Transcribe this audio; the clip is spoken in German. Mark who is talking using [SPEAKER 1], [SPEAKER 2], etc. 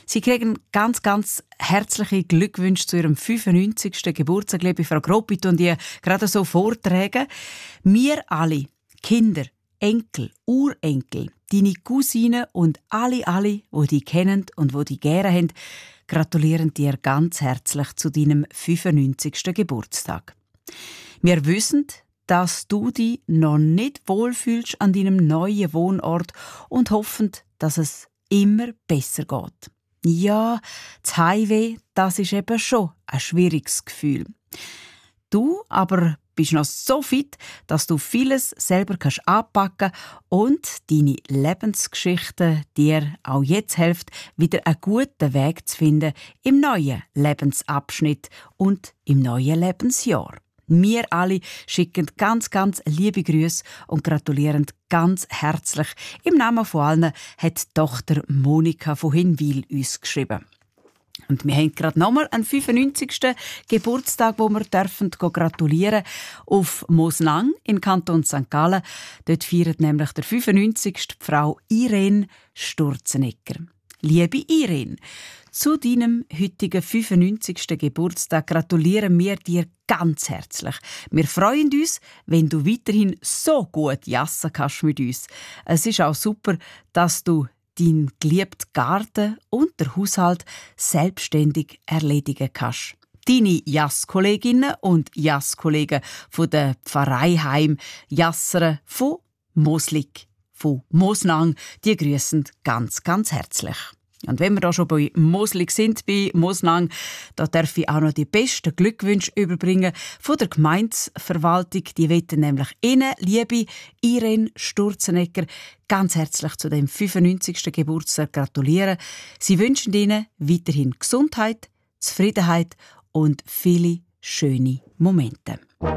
[SPEAKER 1] Sie kriegen ganz, ganz herzliche Glückwünsche zu Ihrem 95. Geburtstag, liebe Frau Groppi, und die gerade so vortragen. Wir alle, Kinder, Enkel, Urenkel, deine Cousinen und alle, die die kennen und die gerne haben, gratulieren dir ganz herzlich zu deinem 95. Geburtstag. Wir wissen, dass du dich noch nicht wohlfühlst an deinem neuen Wohnort und hoffen, dass es immer besser geht. Ja, das Heimweh, das ist eben schon ein schwieriges Gefühl. Du aber bist noch so fit, dass du vieles selber anpacken kannst und deine Lebensgeschichte dir auch jetzt hilft, wieder einen guten Weg zu finden im neuen Lebensabschnitt und im neuen Lebensjahr. Wir alle schicken ganz, ganz liebe Grüße und gratulieren ganz herzlich. Im Namen von allen hat die Tochter Monika von Hinwil uns geschrieben. Und wir haben gerade nochmal einen 95. Geburtstag, wo wir dürfen gratulieren auf Mosnang in Kanton St. Gallen. Dort feiert nämlich der 95. die Frau Irene Sturzenegger. Liebe Irene, zu deinem heutigen 95. Geburtstag gratulieren wir dir ganz herzlich. Wir freuen uns, wenn du weiterhin so gut jassen kannst mit uns. Es ist auch super, dass du deinen geliebten Garten und den Haushalt selbstständig erledigen kannst. Deine Jasskolleginnen und Jasskollegen von der Pfarrei Heim Jassere von Moslig, von Mosnang, die grüßen ganz, ganz herzlich. Und wenn wir da schon bei Moslig sind, bei Mosnang, da darf ich auch noch die besten Glückwünsche überbringen von der Gemeindeverwaltung. Die wollen nämlich Ihnen, liebe Irene Sturzenegger, ganz herzlich zu dem 95. Geburtstag gratulieren. Sie wünschen Ihnen weiterhin Gesundheit, Zufriedenheit und viele schöne Momente.